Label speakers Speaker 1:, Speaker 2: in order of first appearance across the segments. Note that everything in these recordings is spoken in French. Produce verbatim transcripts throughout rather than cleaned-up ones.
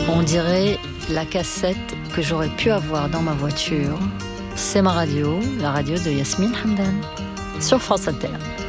Speaker 1: On dirait la cassette que j'aurais pu avoir dans ma voiture. C'est ma radio, la radio de Yasmine Hamdan, sur France Inter.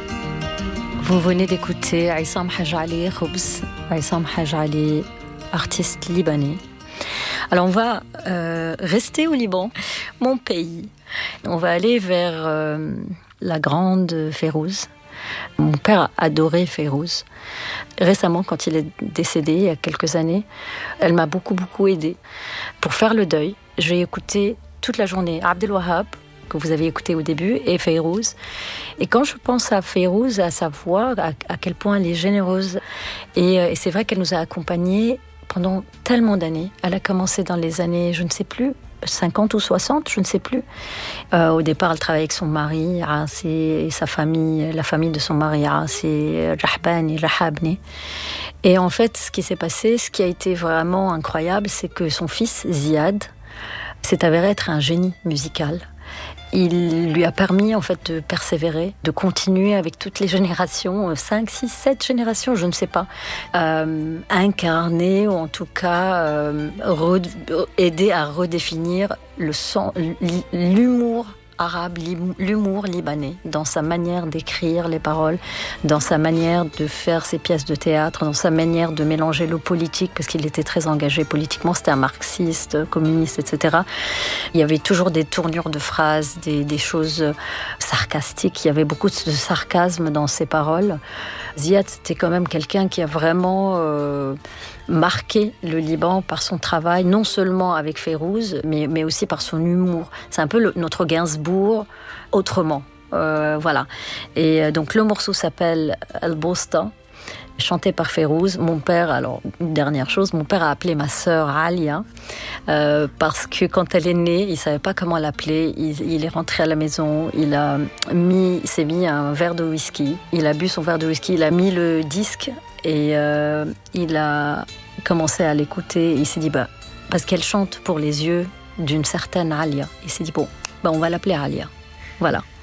Speaker 1: Vous venez d'écouter Aïssam Haj Ali Khoubz, Aïssam Haj Ali, artiste libanais. Alors on va euh, rester au Liban, mon pays. On va aller vers euh, la grande Fayrouz. Mon père adorait Fayrouz. Récemment, quand il est décédé, il y a quelques années, elle m'a beaucoup, beaucoup aidée. Pour faire le deuil, je vais écouter toute la journée Abdel Wahab, que vous avez écouté au début, et Fayrouz. Et quand je pense à Fayrouz, à sa voix, à, à quel point elle est généreuse, et, et c'est vrai qu'elle nous a accompagnés pendant tellement d'années. Elle a commencé dans les années, je ne sais plus, cinquante ou soixante, je ne sais plus. Euh, au départ, elle travaillait avec son mari, Asi, et sa famille, la famille de son mari, Asi, Rahbani, Rahabni. Et en fait, ce qui s'est passé, ce qui a été vraiment incroyable, c'est que son fils, Ziad, s'est avéré être un génie musical. Il lui a permis en fait de persévérer, de continuer avec toutes les générations, cinq, six, sept générations, je ne sais pas, euh, incarner ou en tout cas euh, re- aider à redéfinir le son, l'humour arabe, l'humour libanais, dans sa manière d'écrire les paroles, dans sa manière de faire ses pièces de théâtre, dans sa manière de mélanger le politique, parce qu'il était très engagé politiquement, c'était un marxiste, communiste, et cetera. Il y avait toujours des tournures de phrases, des, des choses sarcastiques, il y avait beaucoup de sarcasme dans ses paroles. Ziad, c'était quand même quelqu'un qui a vraiment euh, marqué le Liban par son travail, non seulement avec Fayrouz, mais, mais aussi par son humour. C'est un peu le, notre Gainsbourg autrement. Euh, voilà. Et donc le morceau s'appelle Al-Bosta, chanté par Fayrouz. Mon père, alors une dernière chose, mon père a appelé ma sœur Alia euh, parce que quand elle est née, il savait pas comment l'appeler. Il, il est rentré à la maison, il a mis, il s'est mis un verre de whisky. Il a bu son verre de whisky, il a mis le disque et euh, il a commencé à l'écouter. Il s'est dit bah parce qu'elle chante pour les yeux d'une certaine Alia. Il s'est dit bon, bah on va l'appeler Alia. Voilà.